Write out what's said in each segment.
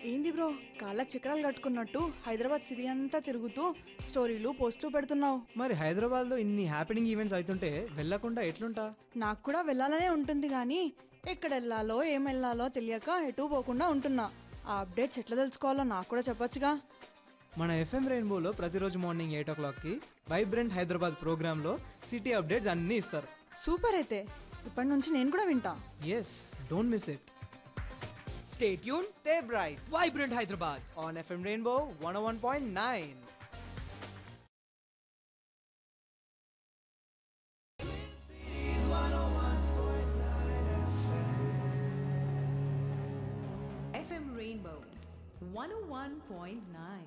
ఏంది బ్రో కాళ్ళకి చక్రాలు కట్టుకున్నట్టు హైదరాబాద్ సిటీ అంతా తిరుగుతూ స్టోరీలు పోస్టులు పెడుతున్నావు? మరి హైదరాబాద్లో ఇన్ని హ్యాపెనింగ్ ఈవెంట్స్ అవుతుంటే వెళ్ళకుండా ఎట్లుంటా? నాకు కూడా వెళ్ళాలనే ఉంటుంది కానీ ఎక్కడ వెళ్ళాలో ఏం వెళ్ళాలో తెలియక ఎటు పోకుండా ఉంటున్నా. ఆ అప్డేట్స్ ఎట్లా తెలుసుకోవాలో నాకు కూడా చెప్పొచ్చుగా. మన ఎఫ్ఎం రెయిన్బోలో ప్రతిరోజు మార్నింగ్ 8 o'clockకి వైబ్రెంట్ హైదరాబాద్ ప్రోగ్రాంలో సిటీ అప్డేట్స్ అన్నీ ఇస్తారు. సూపర్ అయితే ఇప్పటి నుంచి నేను కూడా వింటా. Yes, don't miss it. Stay tuned, stay bright. Vibrant Hyderabad. On FM Rainbow 101.9. FM Rainbow 101.9.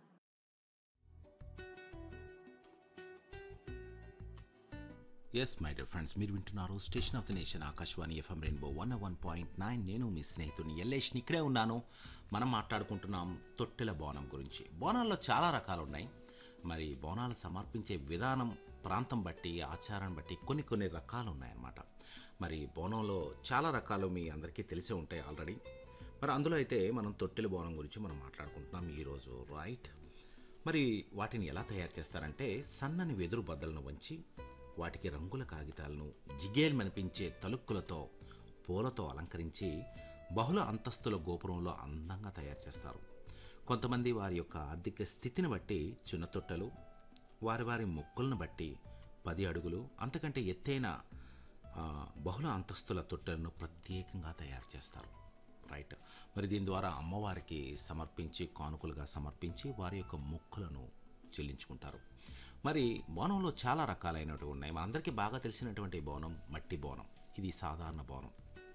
Yes my dear friends, మీరు వింటున్నారు station of the nation Akashvani FM rainbow 101.9. నేను మీ స్నేహితుని ఎల్లేష్ని ఇక్కడే ఉన్నాను. మనం మాట్లాడుకుంటున్నాం తొట్టెల బోనం గురించి. బోనాల్లో చాలా రకాలు ఉన్నాయి. మరి బోనాలు సమర్పించే విధానం ప్రాంతం బట్టి, ఆచారాన్ని బట్టి కొన్ని రకాలు ఉన్నాయన్నమాట. మరి బోనంలో చాలా రకాలు మీ అందరికీ తెలిసే ఉంటాయి ఆల్రెడీ. మరి అందులో అయితే మనం తొట్టెల బోనం గురించి మనం మాట్లాడుకుంటున్నాం ఈరోజు, రైట్? మరి వాటిని ఎలా తయారు చేస్తారంటే, సన్నని వెదురు బద్దలను వంచి వాటికి రంగుల కాగితాలను జిగేల్మనిపించే తలుక్కులతో పూలతో అలంకరించి బహుళ అంతస్తుల గోపురంలో అందంగా తయారు చేస్తారు. కొంతమంది వారి యొక్క ఆర్థిక స్థితిని బట్టి చిన్న తొట్టెలు, వారి మొక్కులను బట్టి 10 అడుగులు అంతకంటే ఎత్తైన బహుళ అంతస్తుల తొట్టెలను ప్రత్యేకంగా తయారు చేస్తారు, రైట్? మరి దీని ద్వారా అమ్మవారికి సమర్పించి, కానుకలుగా సమర్పించి వారి యొక్క మొక్కులను చెల్లించుకుంటారు. మరి బోనంలో చాలా రకాలైనవి ఉన్నాయి. మనందరికీ బాగా తెలిసినటువంటి బోనం మట్టి బోనం. ఇది సాధారణ బోనం.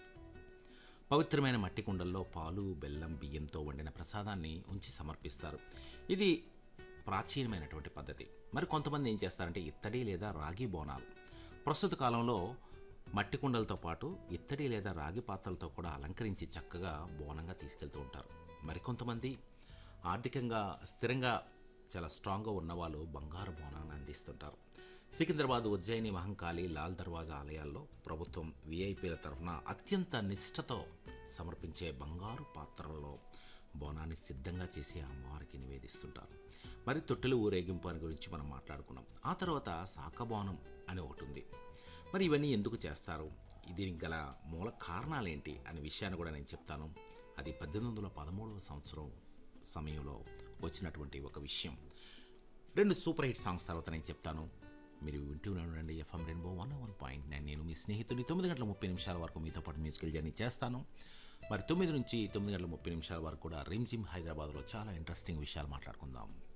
పవిత్రమైన మట్టి కుండల్లో పాలు, బెల్లం, బియ్యంతో వండిన ప్రసాదాన్ని ఉంచి సమర్పిస్తారు. ఇది ప్రాచీనమైనటువంటి పద్ధతి. మరి కొంతమంది ఏం చేస్తారంటే ఇత్తడి లేదా రాగి బోనాలు. ప్రస్తుత కాలంలో మట్టి కుండలతో పాటు ఇత్తడి లేదా రాగి పాత్రలతో కూడా అలంకరించి చక్కగా బోనంగా తీసుకెళ్తూ ఉంటారు. మరికొంతమంది ఆర్థికంగా స్థిరంగా చాలా స్ట్రాంగ్గా ఉన్నవాళ్ళు బంగారు బోనాన్ని అందిస్తుంటారు. సికింద్రాబాద్, ఉజ్జయిని, మహంకాళి, లాల్ దర్వాజా ఆలయాల్లో ప్రభుత్వం విఐపీల తరఫున అత్యంత నిష్ఠతో సమర్పించే బంగారు పాత్రలలో బోనాన్ని సిద్ధంగా చేసి అమ్మవారికి నివేదిస్తుంటారు. మరి తొట్టెలు ఊరేగింపు అని గురించి మనం మాట్లాడుకున్నాం. ఆ తర్వాత సాకబోనం అని ఒకటి ఉంది. మరి ఇవన్నీ ఎందుకు చేస్తారు, దీనికి గల మూల కారణాలేంటి అనే విషయాన్ని కూడా నేను చెప్తాను. అది 1813వ సంవత్సరం సమయంలో వచ్చినటువంటి ఒక విషయం. 2 సూపర్ హిట్ సాంగ్స్ తర్వాత నేను చెప్తాను. మీరు వింటూనండి ఎఫ్ఎం రెయిన్బో 101.9. నేను మీ స్నేహితుని 9:30 వరకు మీతో పాటు మ్యూజికల్ జర్నీ చేస్తాను. మరి 9 నుంచి 9:30 వరకు కూడా రిమ్జిమ్ హైదరాబాద్లో చాలా ఇంట్రెస్టింగ్ విషయాలు మాట్లాడుకుందాం.